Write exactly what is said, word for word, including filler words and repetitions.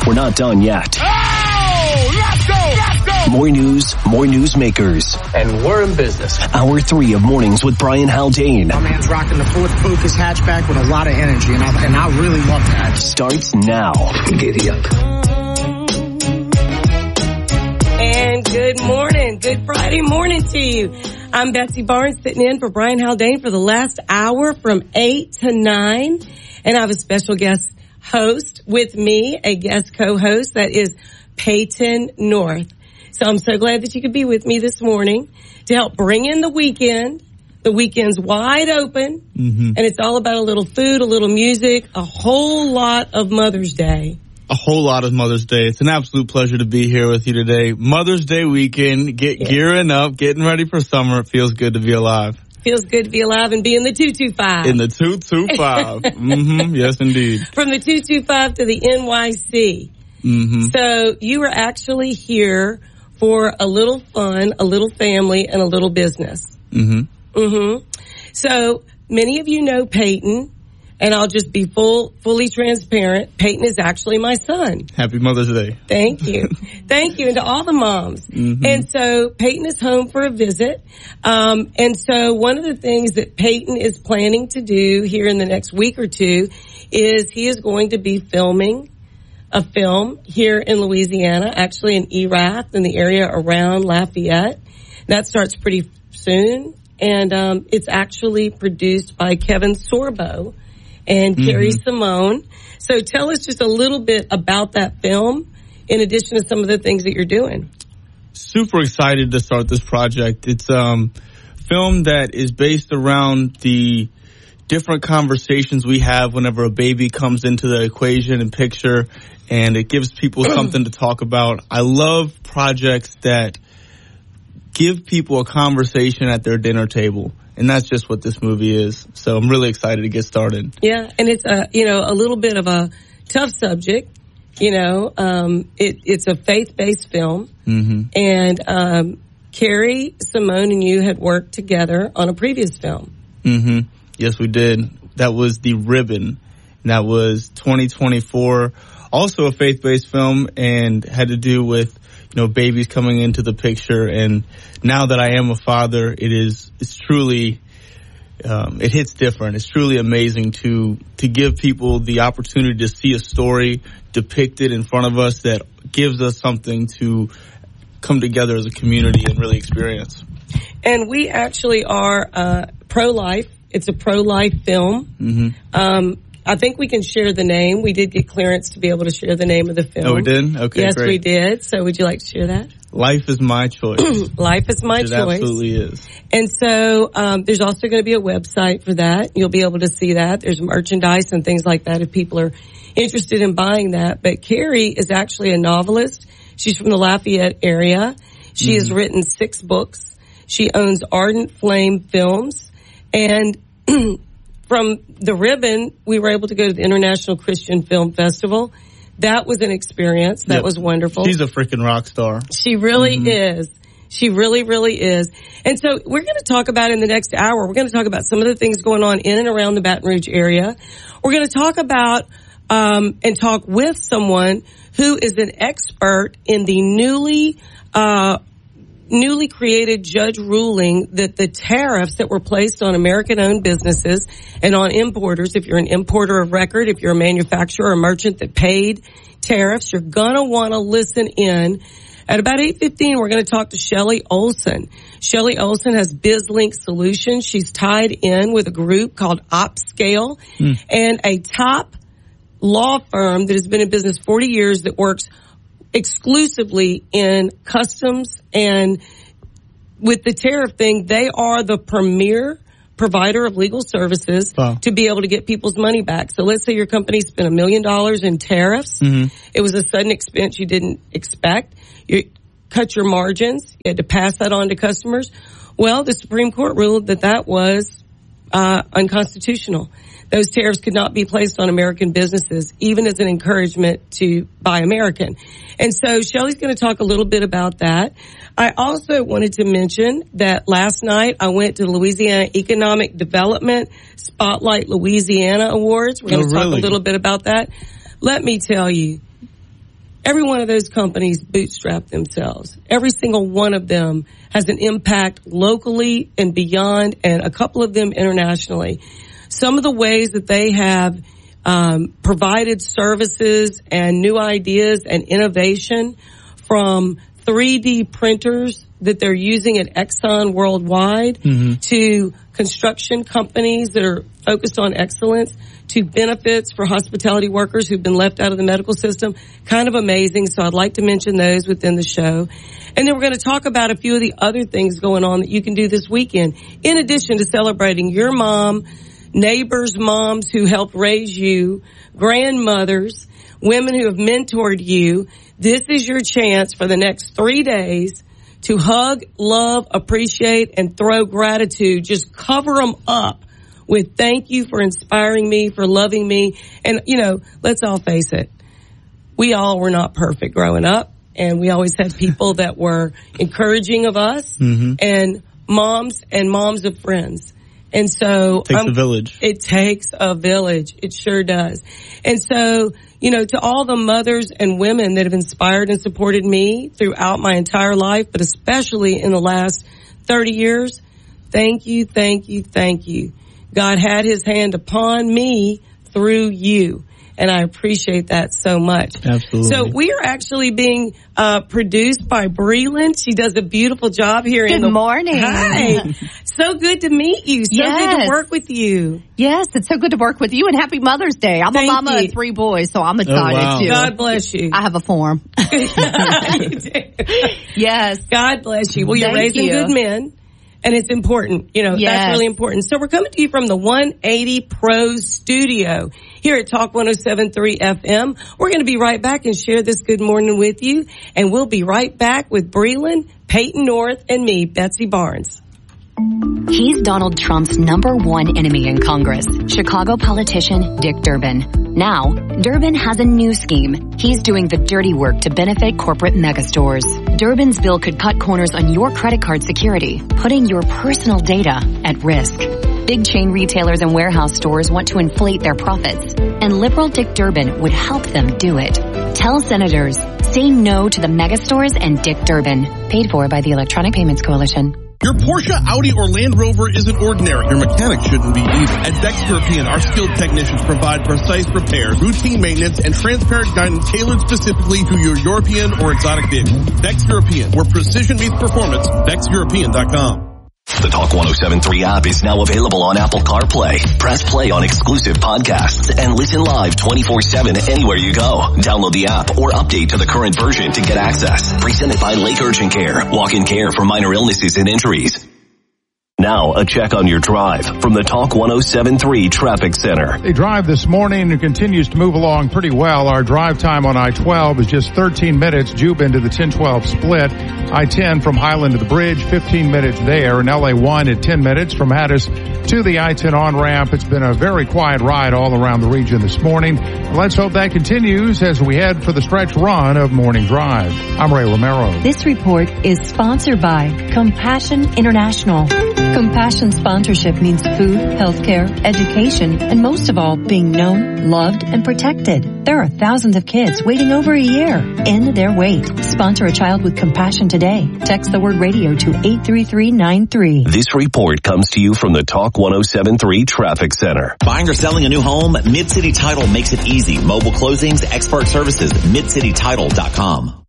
We're not done yet. Oh, let's go, let's go. More news, more newsmakers. And we're in business. Hour three of Mornings with Brian Haldane. My man's rocking the Ford Focus hatchback with a lot of energy, and I, and I really love that. Starts now. Giddy up. And good morning. Good Friday morning to you. I'm Betsy Barnes sitting in for Brian Haldane for the last hour from eight to nine. And I have a special guest host with me, a guest co-host that is Peyton North. So I'm so glad that you could be with me this morning to help bring in the weekend. The weekend's wide open, mm-hmm. and it's all about a little food, a little music, a whole lot of Mother's Day. A whole lot of Mother's Day. It's an absolute pleasure to be here with you today. Mother's Day weekend, get yeah. gearing up, getting ready for summer. It feels good to be alive. Feels good to be alive and be in the two two five. In the two two five. mm-hmm. Yes, indeed. From the two two five to the N Y C. Mm-hmm. So you are actually here for a little fun, a little family, and a little business. Mm-hmm. Mm-hmm. So many of you know Peyton. And I'll just be full, fully transparent. Peyton is actually my son. Happy Mother's Day. Thank you. Thank you. And to all the moms. Mm-hmm. And so Peyton is home for a visit. Um, and so one of the things that Peyton is planning to do here in the next week or two is he is going to be filming a film here in Louisiana, actually in Erath, in the area around Lafayette. That starts pretty soon. And um, it's actually produced by Kevin Sorbo and mm-hmm. Carrie Simone. So tell us just a little bit about that film, in addition to some of the things that you're doing. Super excited to start this project. It's um, a film that is based around the different conversations we have whenever a baby comes into the equation and picture, and it gives people something to talk about. I love projects that give people a conversation at their dinner table. And that's just what this movie is. So I'm really excited to get started. Yeah, and it's a, you know, a little bit of a tough subject. You know, um, it, it's a faith-based film. Mm-hmm. And um, Carrie, Simone, and you had worked together on a previous film. Mm-hmm. Yes, we did. That was The Ribbon. And that was twenty twenty-four. Also a faith-based film, and had to do with, you know, babies coming into the picture. And now that I am a father, it is, it's truly, um, it hits different. It's truly amazing to, to give people the opportunity to see a story depicted in front of us that gives us something to come together as a community and really experience. And we actually are, uh, pro-life. It's a pro-life film. Mm-hmm. Um, I think we can share the name. We did get clearance to be able to share the name of the film. Oh, we did? Okay, yes, great. we did. So would you like to share that? Life is my choice. Life is my it choice. It absolutely is. And so um, there's also going to be a website for that. You'll be able to see that. There's merchandise and things like that if people are interested in buying that. But Carrie is actually a novelist. She's from the Lafayette area. She mm-hmm. has written six books. She owns Ardent Flame Films. And from The Ribbon, we were able to go to the International Christian Film Festival. That was an experience. That yep. was wonderful. She's a freaking rock star. She really mm-hmm. is. She really, really is. And so we're going to talk about in the next hour, we're going to talk about some of the things going on in and around the Baton Rouge area. We're going to talk about um, and talk with someone who is an expert in the newly uh newly created judge ruling that the tariffs that were placed on American-owned businesses and on importers, if you're an importer of record, if you're a manufacturer or merchant that paid tariffs, you're going to want to listen in. At about eight fifteen, we're going to talk to Shelly Olson. Shelly Olson has BizLink Solutions. She's tied in with a group called OpScale mm. and a top law firm that has been in business forty years that works exclusively in customs, and with the tariff thing, they are the premier provider of legal services wow. to be able to get people's money back. So let's say your company spent a million dollars in tariffs. Mm-hmm. It was a sudden expense you didn't expect. You cut your margins. You had to pass that on to customers. Well, the Supreme Court ruled that that was uh, unconstitutional. Those tariffs could not be placed on American businesses, even as an encouragement to buy American. And so Shelley's going to talk a little bit about that. I also wanted to mention that last night I went to the Louisiana Economic Development Spotlight Louisiana Awards. We're going to oh, talk really? a little bit about that. Let me tell you, every one of those companies bootstrap themselves. Every single one of them has an impact locally and beyond, and a couple of them internationally. Some of the ways that they have um, provided services and new ideas and innovation, from three D printers that they're using at Exxon worldwide, mm-hmm. to construction companies that are focused on excellence, to benefits for hospitality workers who've been left out of the medical system. Kind of amazing. So I'd like to mention those within the show. And then we're going to talk about a few of the other things going on that you can do this weekend, in addition to celebrating your mom, neighbors' moms who helped raise you, grandmothers, women who have mentored you. This is your chance for the next three days to hug, love, appreciate, and throw gratitude. Just cover them up with thank you for inspiring me, for loving me. And, you know, let's all face it. We all were not perfect growing up, and we always had people that were encouraging of us, mm-hmm. and moms and moms of friends. And so it takes um, a village. It takes a village. It sure does. And so, you know, to all the mothers and women that have inspired and supported me throughout my entire life, but especially in the last thirty years, thank you, thank you, thank you. God had his hand upon me through you. And I appreciate that so much. Absolutely. So we are actually being uh produced by Breland. She does a beautiful job here. Good in the morning. Hi. So good to meet you. So yes. good to work with you. Yes, it's so good to work with you, and happy Mother's Day. I'm Thank a mama you. of three boys, so I'm excited oh, wow. too. God bless you. I have a form. Yes. God bless you. Well, you're Thank raising you. good men. And it's important, you know, yes. that's really important. So we're coming to you from the one eighty Pros studio here at Talk one oh seven point three F M. We're going to be right back and share this good morning with you. And we'll be right back with Breland, Peyton North, and me, Betsy Barnes. He's Donald Trump's number one enemy in Congress, Chicago politician Dick Durbin. Now, Durbin has a new scheme. He's doing the dirty work to benefit corporate megastores. Durbin's bill could cut corners on your credit card security, putting your personal data at risk. Big chain retailers and warehouse stores want to inflate their profits, and liberal Dick Durbin would help them do it. Tell senators, say no to the megastores and Dick Durbin. Paid for by the Electronic Payments Coalition. Your Porsche, Audi, or Land Rover isn't ordinary. Your mechanic shouldn't be either. At Bex European, our skilled technicians provide precise repairs, routine maintenance, and transparent guidance tailored specifically to your European or exotic vehicle. Bex European, where precision meets performance. Bex European dot com. The Talk one oh seven point three app is now available on Apple CarPlay. Press play on exclusive podcasts and listen live twenty-four seven anywhere you go. Download the app or update to the current version to get access. Presented by Lake Urgent Care. Walk-in care for minor illnesses and injuries. Now, a check on your drive from the Talk one oh seven point three Traffic Center. The drive this morning continues to move along pretty well. Our drive time on I twelve is just thirteen minutes. Juba into the ten twelve split. I ten from Highland to the bridge, fifteen minutes there. And L A one at ten minutes from Hattis to the I ten on-ramp. It's been a very quiet ride all around the region this morning. Let's hope that continues as we head for the stretch run of Morning Drive. I'm Ray Romero. This report is sponsored by Compassion International. Compassion sponsorship means food, healthcare, education, and most of all, being known, loved, and protected. There are thousands of kids waiting over a year. End their wait. Sponsor a child with compassion today. Text the word radio to eight three three nine three. This report comes to you from the Talk one oh seven point three Traffic Center. Buying or selling a new home? Mid-City Title makes it easy. Mobile closings, expert services, mid city title dot com.